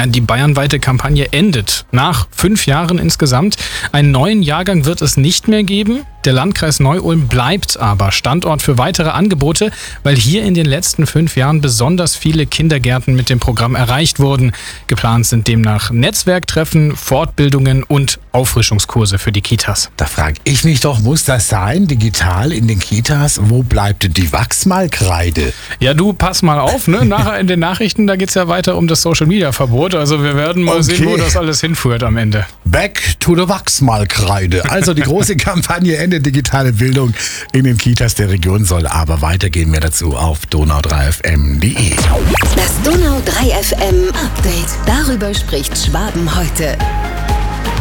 Ja, die bayernweite Kampagne endet nach 5 Jahren insgesamt. Einen neuen Jahrgang wird es nicht mehr geben. Der Landkreis Neu-Ulm bleibt aber Standort für weitere Angebote, weil hier in den letzten 5 Jahren besonders viele Kindergärten mit dem Programm erreicht wurden. Geplant sind demnach Netzwerktreffen, Fortbildungen und Auffrischungskurse für die Kitas. Da frage ich mich doch, muss das sein, digital in den Kitas? Wo bleibt denn die Wachsmalkreide? Ja, du, pass mal auf, ne? Nachher in den Nachrichten, da geht's ja weiter um das Social-Media-Verbot. Also wir werden mal sehen, wo das alles hinführt am Ende. Back to the Wachsmalkreide. Also die große Kampagne Ende digitale Bildung in den Kitas der Region soll aber weitergehen. Mehr dazu auf donau3fm.de. Das Donau3 FM Update. Darüber spricht Schwaben heute.